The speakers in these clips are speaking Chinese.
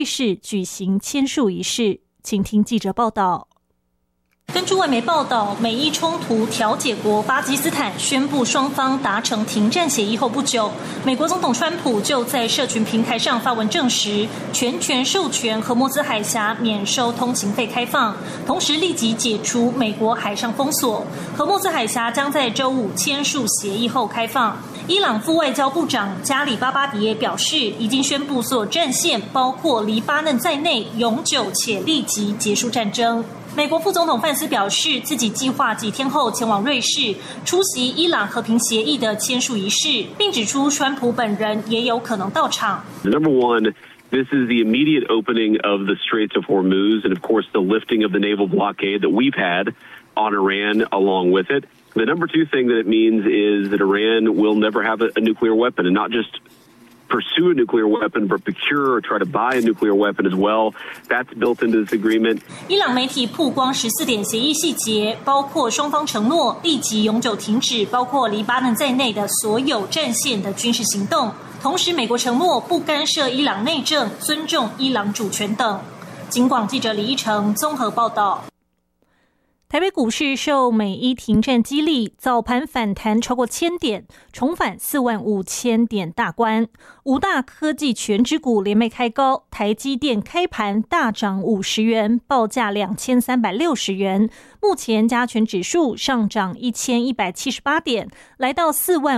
市举行签署仪式。请听记者报道。根据外媒报道，美伊冲突调解国巴基斯坦宣布双方达成停战协议后不久，美国总统川普就在社群平台上发文证实，全权授权荷默兹海峡免收通行费开放，同时立即解除美国海上封锁。荷默兹海峡将在周五签署协议后开放。伊朗副外交部长加里巴巴迪耶表示，已经宣布所有战线，包括黎巴嫩在内，永久且立即结束战争。美国副总统范斯表示，自己计划几天后前往瑞士出席伊朗和平协议的签署仪式，并指出川普本人也有可能到场。 Number one, this is the immediate opening of the Straits of Hormuz and, of course, the lifting of the naval blockade that we've had on Iran along with it. The number two thing that it means is that Iran will never have a nuclear weapon, and not just pursue a nuclear weapon, but procure or try to buy a nuclear weapon as well. That's built into this agreement. 伊朗媒体曝光14点协议细节，包括双方承诺立即永久停止包括黎巴嫩在内的所有战线的军事行动，同时美国承诺不干涉伊朗内政，尊重伊朗主权等。警广记者李一成综合报道。台北股市受美伊停战激励，早盘反弹超过1000点，重返45000点大关。五大科技全指股连袂开高，台积电开盘大涨50元，报价2360元。目前加权指数上涨1178点，来到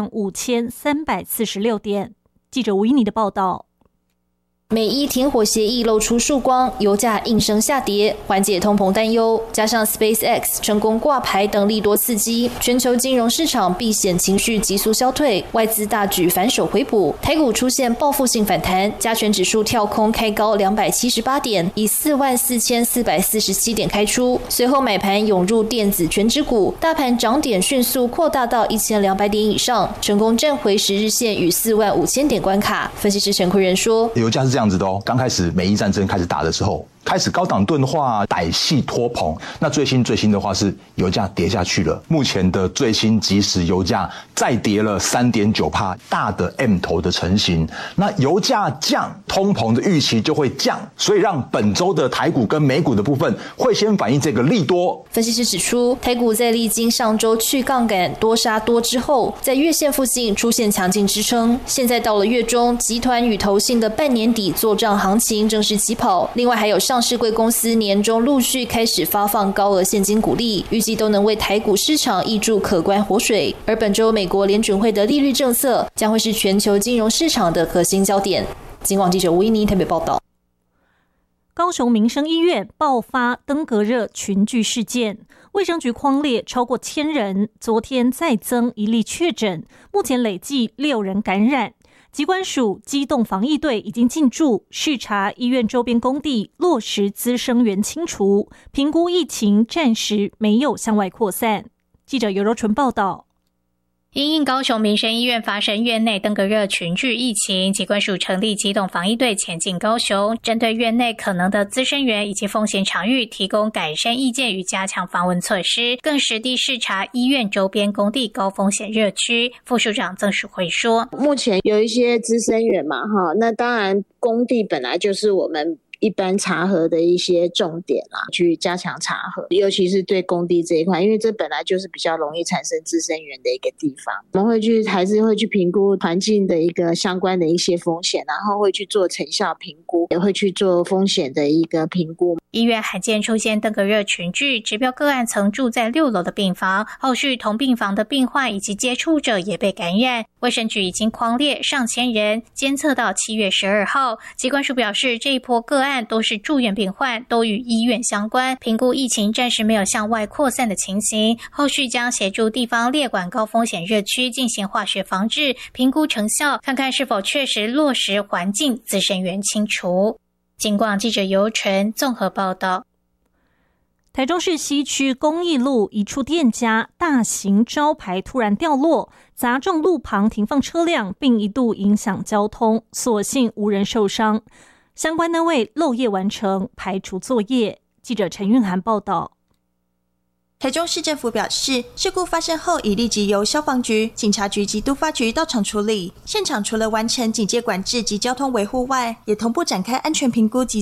45346点。记者吴依妮的报道。 美伊停火协议露出曙光，油价应声下跌，缓解通膨担忧，加上 SpaceX 成功挂牌等利多刺激，全球金融市场避险情绪急速消退，外资大举反手回补，台股出现报复性反弹，加权指数跳空开高278点，以44447点开出，随后买盘涌入电子全指股，大盘涨点迅速扩大到1200点以上，成功站回10日线与45000点关卡。分析师陈奎仁说， 油价是这样子的哦，刚开始美伊战争开始打的时候，开始高档钝化，歹戏拖棚。那最新的话是油价跌下去了，目前的最新即时油价再跌了3.9%，大的 M 头的成型。那油价降，通膨的预期就会降，所以让本周的台股跟美股的部分会先反映这个利多。 分析师指出，台股在历经上周去杠杆多杀多之后，在月线附近出现强劲支撑，现在到了月中，集团与投信的半年底作账行情正式起跑，另外还有上市柜公司年中陆续开始发放高额现金股利，预计都能为台股市场挹注可观活水。而本周美国联准会的利率政策将会是全球金融市场的核心焦点。警广记者吴依妮台北报道。 高雄民生医院爆发登革热群聚事件，卫生局匡列超过1000人，昨天再增1例确诊，目前累计6人感染。疾管署机动防疫队已经进驻视察医院周边工地，落实滋生源清除，评估疫情暂时没有向外扩散。记者尤柔纯报道。 因应高雄民生医院发生院内登革热群聚疫情，疾管署成立机动防疫队前进高雄，针对院内可能的滋生源以及风险场域提供改善意见与加强防蚊措施，更实地视察医院周边工地高风险热区。副署长曾淑慧说， 目前有一些滋生源嘛，那当然工地本来就是我们一般查核的一些重点啦，去加强查核，尤其是对工地这一块，因为这本来就是比较容易产生滋生源的一个地方，我们还是会去评估环境的一个相关的一些风险，然后会去做成效评估，也会去做风险的一个评估。 医院罕见出现登革热群聚，指标个案曾住在6楼的病房，后续同病房的病患以及接触者也被感染。卫生局已经匡列上千人，监测到7月12号。疾管署表示，这一波个案都是住院病患，都与医院相关，评估疫情暂时没有向外扩散的情形，后续将协助地方列管高风险热区进行化学防治，评估成效，看看是否确实落实环境滋生源清除。警广记者尤纯综合报道。 台中市西区公益路一处店家大型招牌突然掉落，砸中路旁停放车辆，并一度影响交通，所幸无人受伤。相关单位漏夜完成排除作业。记者陈韵涵报道。 台中市政府表示，事故发生后已立即由消防局、警察局及都发局到场处理。现场除了完成警戒管制及交通维护外，也同步展开安全评估及